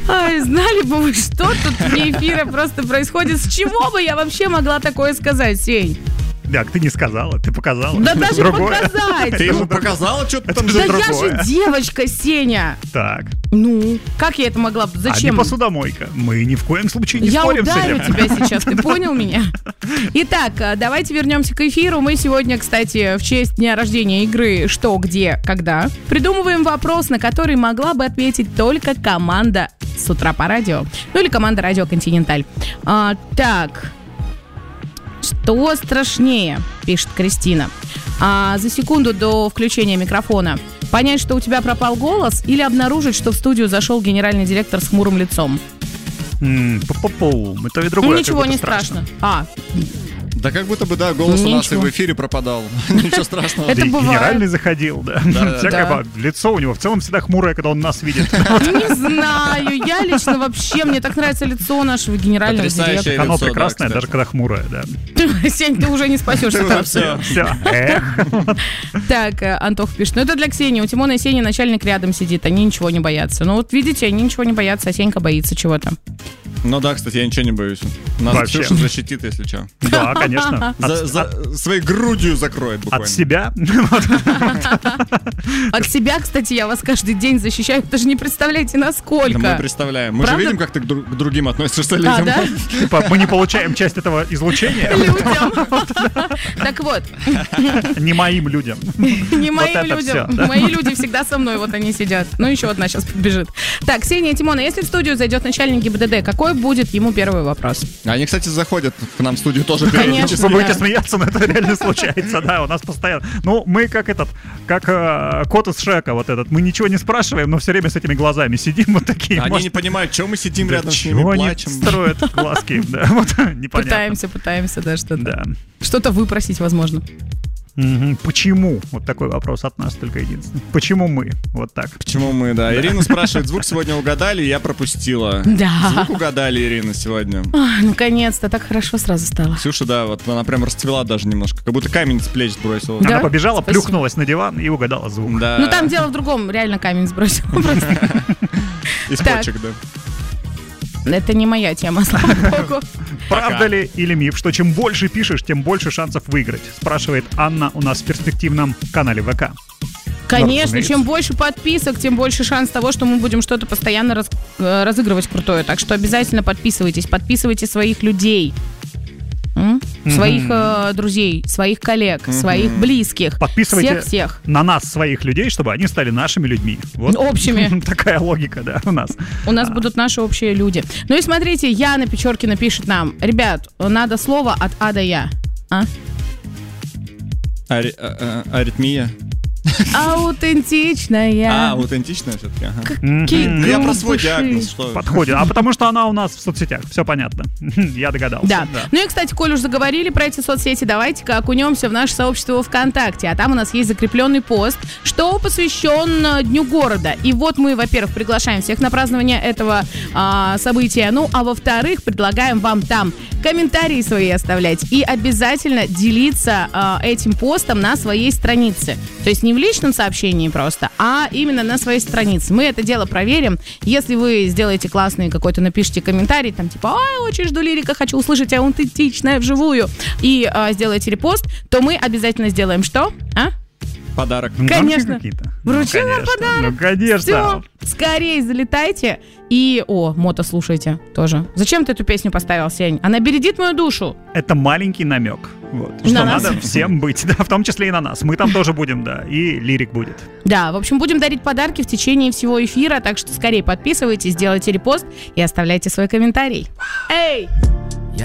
Ай, знали бы вы, что тут вне эфира просто происходит. С чего бы я вообще могла такое сказать, Сень? Так, ты не сказала, ты показала. Да даже другое. показать. Ты ему показала что-то там? Да другое. я же девочка, Сеня. Так. Ну, как я это могла? А Зачем? не посудомойка. Мы ни в коем случае не Я спорим с ударю этим. тебя сейчас, ты понял меня? Итак, давайте вернемся к эфиру. Мы сегодня, кстати, в честь дня рождения игры «Что, где, когда» придумываем вопрос, на который могла бы ответить только команда «С утра по радио». Ну или команда «Радио Континенталь». Так, что страшнее, пишет Кристина, за секунду до включения микрофона понять, что у тебя пропал голос, или обнаружить, что в студию зашел генеральный директор с хмурым лицом? Это и другое. Ничего не страшно. Да как будто бы, да, голос у нас и в эфире пропадал. Ничего страшного. Это Да и бывает. генеральный заходил, да. Всякое лицо у него в целом всегда хмурое, когда он нас видит. Не знаю, я лично вообще, мне так нравится лицо нашего генерального Потрясающее директора. Оно лицо, да, прекрасное, кстати. даже когда хмурое, да. Сень, ты уже не спасешься там. Все. Все. Так, Антох пишет, ну это для Ксении, у Тимона и Сени начальник рядом сидит, они ничего не боятся. Ну вот видите, они ничего не боятся, а Сенька боится чего-то. Ну да, кстати, я ничего не боюсь. Нас Вообще. Ксюша защитит, если что. Да, конечно. Своей грудью закроет буквально. От себя. От себя, кстати, я вас каждый день защищаю, вы даже не представляете, Да мы насколько. представляем. Мы же Правда? видим, как ты к другим относишься А, людям. да? Типа, мы не получаем часть этого излучения. Людям. Так вот, Не моим людям. не моим это людям. всё, да. Мои люди всегда со мной, вот они сидят. Ну, еще одна сейчас подбежит. Так, Ксения, Тимона, если в студию зайдет начальник ГИБДД, какой будет ему первый вопрос? Они, кстати, заходят к нам в студию тоже Конечно. периодически. Вы будете Да. смеяться, но это реально случается, да, у нас постоянно. Ну, мы как кот из Шрека вот этот, мы ничего не спрашиваем, но все время с этими глазами сидим вот такие. Они может, не понимают, что мы сидим рядом с чего ними, они плачем. строят глазки, да, вот непонятно. Пытаемся, да, что-то. Да. Что-то выпросить, возможно. Мгм. Почему? Вот такой вопрос от нас только единственный. Почему мы? Вот так. Почему мы, да. Ирина спрашивает, звук сегодня угадали, я пропустила. Да. Звук угадали, Ирина, сегодня. Ай, наконец-то, так хорошо сразу стало. Ксюша, да, вот она прям расцвела даже немножко, как будто камень с плеч сбросила. Да? Она побежала, Спасибо. плюхнулась на диван и угадала звук. Да. Ну там дело в другом, реально камень сбросил. Просто. Из Так. почек, да. Это не моя тема, слава богу. Правда ли или миф, что чем больше пишешь, тем больше шансов выиграть? Спрашивает Анна у нас в перспективном канале ВК. Конечно, разумеется. чем больше подписок, тем больше шанс того, что мы будем что-то постоянно разыгрывать крутое. Так что обязательно подписывайтесь, подписывайте своих людей. Своих друзей, своих коллег, своих близких. Подписывайте Всех-всех. на нас своих людей, чтобы они стали нашими людьми. Вот. Общими. Такая логика, да, у нас. У нас будут наши общие люди. Ну и смотрите, Яна Печоркина пишет нам: ребят, надо слово от А до Я. А? Аритмия. Аутентичная. Аутентичная все-таки. Ага. Какие Ну я про свой глупыши. диагноз. Что? Подходит. А потому что она у нас в соцсетях. Все понятно. Я догадался. Да. Ну и, кстати, коль уж заговорили про эти соцсети, давайте-ка окунемся в наше сообщество ВКонтакте. А там у нас есть закрепленный пост, что посвящен Дню города. И вот мы, во-первых, приглашаем всех на празднование этого события. Ну, а во-вторых, предлагаем вам там комментарии свои оставлять и обязательно делиться этим постом на своей странице. То есть не в личном сообщении просто, а именно на своей странице. Мы это дело проверим. Если вы сделаете классный какой-то, напишите комментарий, там типа: ой, очень жду лирика, хочу услышать аутентичное вживую, и сделаете репост, то мы обязательно сделаем что? Подарок. Ну, Конечно. какие-то. Вручим вам конечно. подарок. Ну, конечно. Все, скорее залетайте. И, мото слушайте тоже. Зачем ты эту песню поставил, Сень? Она бередит мою душу. Это маленький намек. Вот. На Что нас? надо всем быть, да, в том числе и на нас. Мы там тоже будем, да, и лирик будет. Да, в общем, будем дарить подарки в течение всего эфира, так что скорее подписывайтесь, делайте репост и оставляйте свой комментарий. Эй!